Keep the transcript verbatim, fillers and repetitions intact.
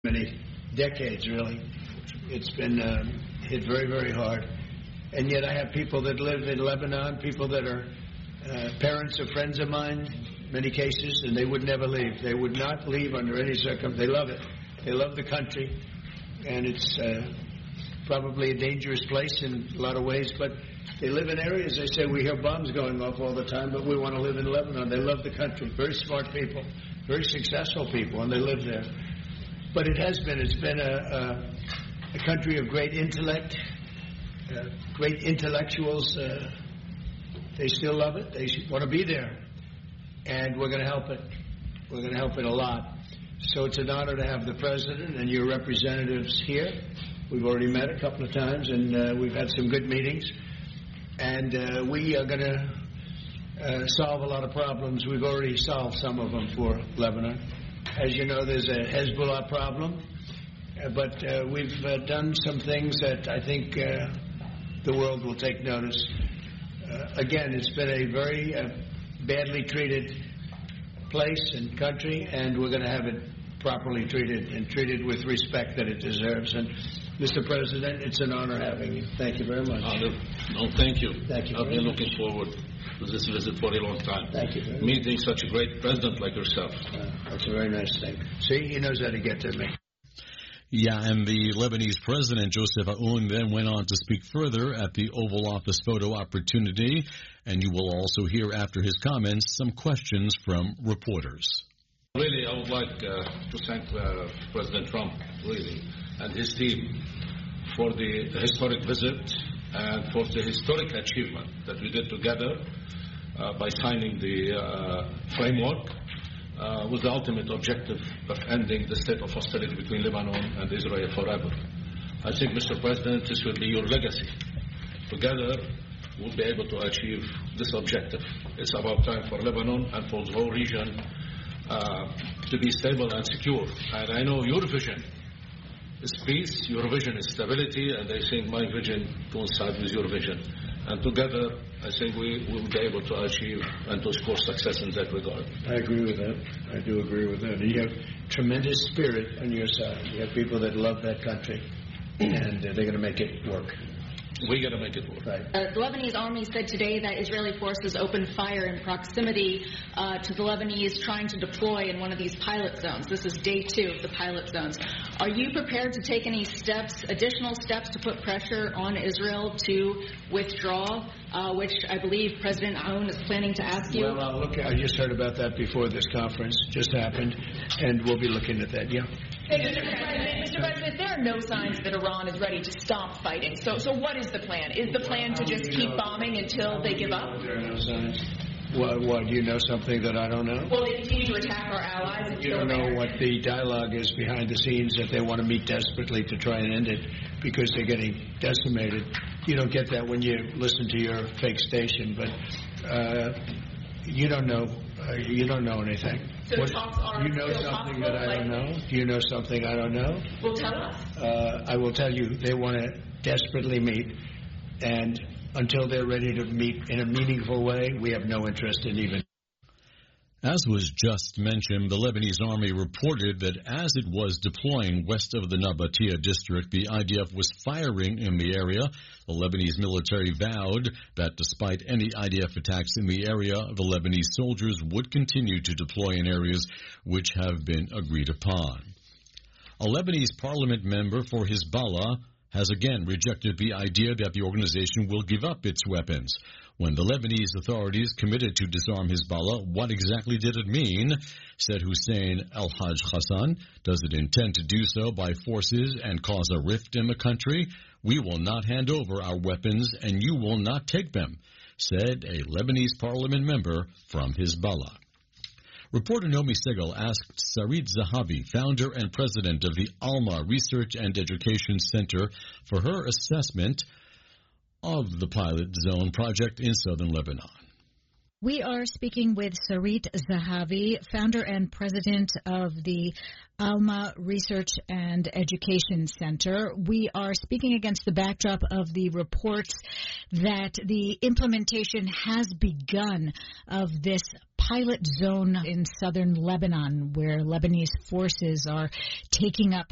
many decades, really. It's been uh, hit very, very hard. And yet I have people that live in Lebanon, people that are uh, parents or friends of mine, many cases, and they would never leave. They would not leave under any circumstance. They love it. They love the country, and it's uh, probably a dangerous place in a lot of ways, but they live in areas, they say, we hear bombs going off all the time, but we want to live in Lebanon. They love the country. Very smart people, very successful people, and they live there. But it has been, it's been a, a, a country of great intellect, uh, great intellectuals. Uh, they still love it. They want to be there. And we're going to help it. We're going to help it a lot. So it's an honor to have the President and your representatives here. We've already met a couple of times, and uh, we've had some good meetings. And uh, we are going to uh, solve a lot of problems. We've already solved some of them for Lebanon. As you know, there's a Hezbollah problem, uh, but uh, we've uh, done some things that I think uh, the world will take notice. Uh, again, it's been a very uh, badly treated place and country, and we're going to have it properly treated and treated with respect that it deserves. And Mister President, it's an honor having you. Thank you very much. Uh, no, thank you. Thank you. I've been looking forward to this visit for a long time. Thank you. Very Meeting much. such a great president like yourself. Uh, that's a very nice thing. See, he knows how to get to me. Yeah, and the Lebanese president, Joseph Aoun, then went on to speak further at the Oval Office photo opportunity, and you will also hear after his comments some questions from reporters. Really, I would like uh, to thank uh, President Trump, really, and his team for the historic visit and for the historic achievement that we did together uh, by signing the uh, framework uh, with the ultimate objective of ending the state of hostility between Lebanon and Israel forever. I think, Mister President, this will be your legacy. Together, we'll be able to achieve this objective. It's about time for Lebanon and for the whole region uh, to be stable and secure. And I know your vision is peace, your vision is stability, and I think my vision coincides with your vision. And together, I think we will be able to achieve and to score success in that regard. I agree with that. I do agree with that. And you have tremendous spirit on your side. You have people that love that country, and uh, they're going to make it work. We're going to make it work. Right. Uh, the Lebanese army said today that Israeli forces opened fire in proximity uh, to the Lebanese trying to deploy in one of these pilot zones. This is day two of the pilot zones. Are you prepared to take any steps, additional steps, to put pressure on Israel to withdraw, uh, which I believe President Aoun is planning to ask you? Well, I'll look, I just heard about that before this conference. Just happened, and we'll be looking at that, yeah. Hey, Mister President, Mister President, there are no signs that Iran is ready to stop fighting. So, so what is the plan? Is the plan to just keep bombing until they give up? There are no signs. What, what, do you know something that I don't know? Will they continue to attack our allies until You don't know they're- what the dialogue is behind the scenes, that they want to meet desperately to try and end it because they're getting decimated. You don't get that when you listen to your fake station, but uh, you don't know. Uh, you don't know anything. So the talks are you know still something possible, that I don't like- know? Do you know something I don't know? Well, tell us. Uh, I will tell you, they want to desperately meet, and until they're ready to meet in a meaningful way, we have no interest in even. As was just mentioned, the Lebanese army reported that as it was deploying west of the Nabatea district, the I D F was firing in the area. The Lebanese military vowed that despite any I D F attacks in the area, the Lebanese soldiers would continue to deploy in areas which have been agreed upon. A Lebanese parliament member for Hezbollah has again rejected the idea that the organization will give up its weapons. When the Lebanese authorities committed to disarm Hezbollah, what exactly did it mean? Said Hussein El-Hajj Hassan. Does it intend to do so by forces and cause a rift in the country? We will not hand over our weapons and you will not take them, said a Lebanese parliament member from Hezbollah. Reporter Nomi Segal asked Sarit Zahavi, founder and president of the Alma Research and Education Center, for her assessment of the pilot zone project in southern Lebanon. We are speaking with Sarit Zahavi, founder and president of the Alma Research and Education Center. We are speaking against the backdrop of the reports that the implementation has begun of this pilot zone in southern Lebanon, where Lebanese forces are taking up